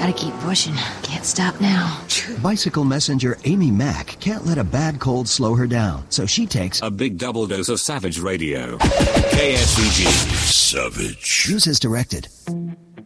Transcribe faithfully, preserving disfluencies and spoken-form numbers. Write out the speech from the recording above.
Gotta keep pushing. Can't stop now. Bicycle messenger Amy Mack can't let a bad cold slow her down, so she takes a big double dose of Savage Radio. K S E G. Savage. Use as directed.